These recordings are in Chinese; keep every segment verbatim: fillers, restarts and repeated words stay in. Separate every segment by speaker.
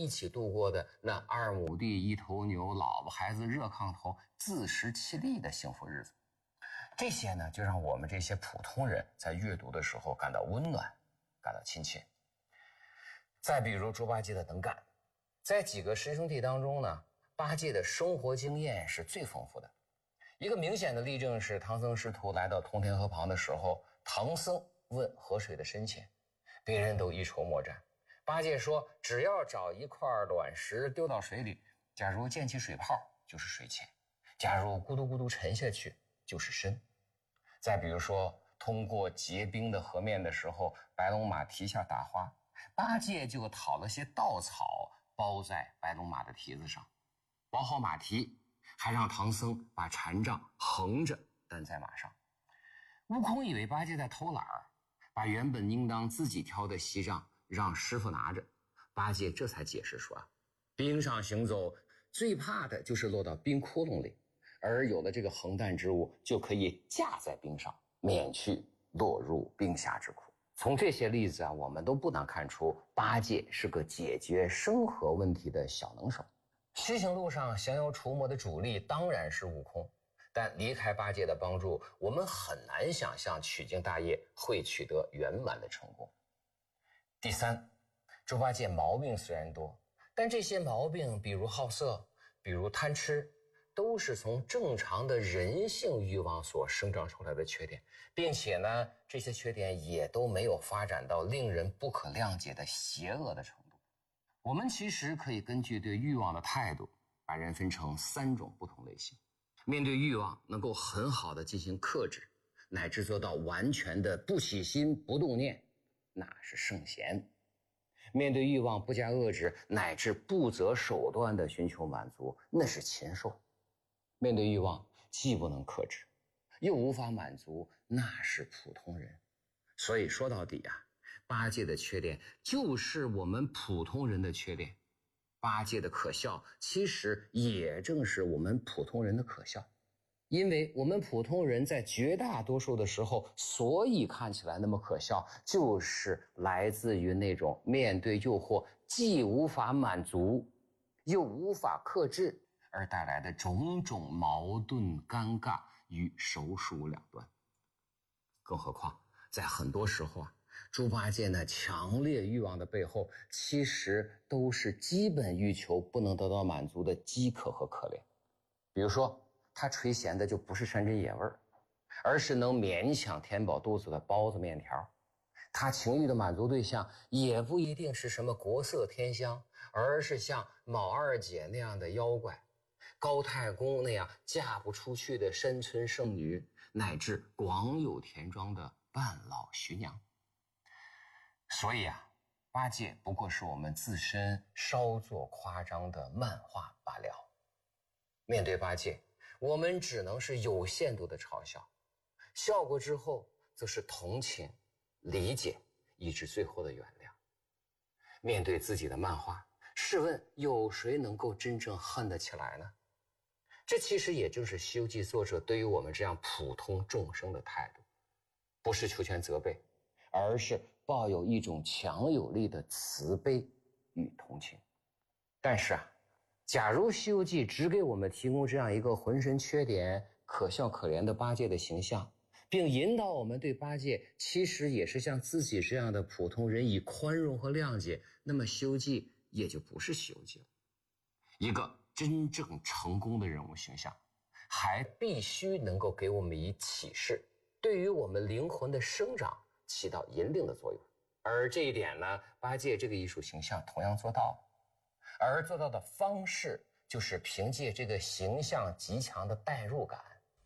Speaker 1: 一起度过的那二亩地一头牛，老婆孩子热炕头，自食其力的幸福日子。这些呢，就让我们这些普通人在阅读的时候感到温暖，感到亲切。再比如猪八戒的能干，在几个师兄弟当中呢，八戒的生活经验是最丰富的。一个明显的例证是，唐僧师徒来到通天河旁的时候，唐僧问河水的深浅，别人都一筹莫展。八戒说，只要找一块卵石丢到水里，假如溅起水泡就是水浅，假如咕嘟咕嘟沉下去就是深。再比如说，通过结冰的河面的时候，白龙马蹄下打花，八戒就讨了些稻草包在白龙马的蹄子上，包好马蹄，还让唐僧把禅杖横着担在马上。悟空以为八戒在偷懒儿，把原本应当自己挑的锡杖让师傅拿着。八戒这才解释说啊，冰上行走最怕的就是落到冰窟窿里，而有了这个横担之物，就可以架在冰上，免去落入冰下之苦。从这些例子啊，我们都不难看出八戒是个解决生活问题的小能手。西行路上降妖除魔的主力当然是悟空，但离开八戒的帮助，我们很难想象取经大业会取得圆满的成功。第三，猪八戒毛病虽然多，但这些毛病，比如好色，比如贪吃，都是从正常的人性欲望所生长出来的缺点，并且呢，这些缺点也都没有发展到令人不可谅解的邪恶的程度。我们其实可以根据对欲望的态度，把人分成三种不同类型。面对欲望，能够很好的进行克制，乃至做到完全的不起心不动念，那是圣贤。面对欲望不加遏制，乃至不择手段的寻求满足，那是禽兽。面对欲望既不能克制，又无法满足，那是普通人。所以说到底啊，八戒的缺点就是我们普通人的缺点，八戒的可笑其实也正是我们普通人的可笑。因为我们普通人在绝大多数的时候，所以看起来那么可笑，就是来自于那种面对诱惑既无法满足又无法克制而带来的种种矛盾尴尬与手鼠两端。更何况在很多时候啊，猪八戒那强烈欲望的背后，其实都是基本欲求不能得到满足的饥渴和可怜。比如说他垂涎的就不是山珍野味，而是能勉强填饱肚子的包子面条。他情欲的满足对象也不一定是什么国色天香，而是像卯二姐那样的妖怪，高太公那样嫁不出去的山村剩女，乃至广有田庄的半老徐娘。所以啊，八戒不过是我们自身稍作夸张的漫画罢了。面对八戒，我们只能是有限度的嘲笑，笑过之后则是同情、理解，以致最后的原谅。面对自己的漫画，试问有谁能够真正恨得起来呢？这其实也正是《西游记》作者对于我们这样普通众生的态度，不是求全责备，而是抱有一种强有力的慈悲与同情。但是啊，假如《西游记》只给我们提供这样一个浑身缺点、可笑可怜的八戒的形象，并引导我们对八戒其实也是像自己这样的普通人以宽容和谅解，那么《西游记》也就不是《西游记》了。一个真正成功的人物形象，还必须能够给我们以启示，对于我们灵魂的生长起到引领的作用。而这一点呢，八戒这个艺术形象同样做到了。而做到的方式就是凭借这个形象极强的代入感。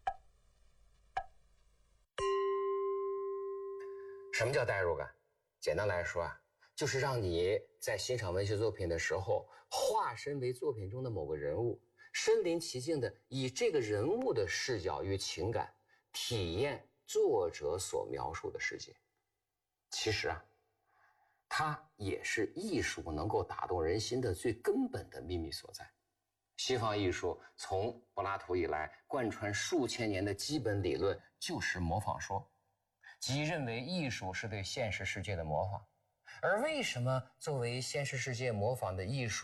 Speaker 1: 什么叫代入感？简单来说啊，就是让你在欣赏文学作品的时候，化身为作品中的某个人物，身临其境的以这个人物的视角与情感体验作者所描述的世界。其实啊，它也是艺术能够打动人心的最根本的秘密所在。西方艺术从柏拉图以来贯穿数千年的基本理论就是模仿说，即认为艺术是对现实世界的模仿。而为什么作为现实世界模仿的艺术